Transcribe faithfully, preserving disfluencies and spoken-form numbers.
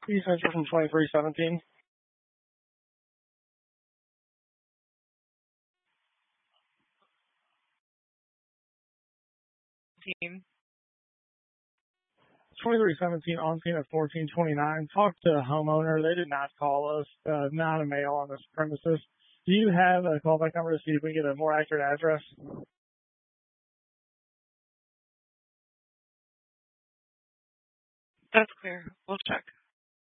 East Central from twenty-three seventeen. Team. twenty-three seventeen on scene at fourteen twenty-nine. Talked to a homeowner. They did not call us. Uh, not a male on this premises. Do you have a callback number to see if we can get a more accurate address? That's clear. We'll check.